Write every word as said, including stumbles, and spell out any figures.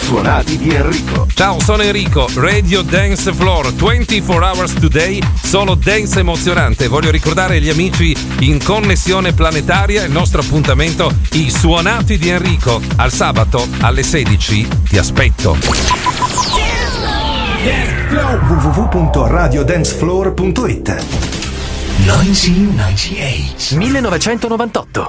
suonati di Enrico. Ciao, sono Enrico, Radio Dance Floor, ventiquattro hours today, solo dance emozionante. Voglio ricordare agli amici in connessione planetaria il nostro appuntamento, i suonati di Enrico. Al sabato alle sedici ti aspetto. w w w punto radio dance floor punto it millenovecentonovantotto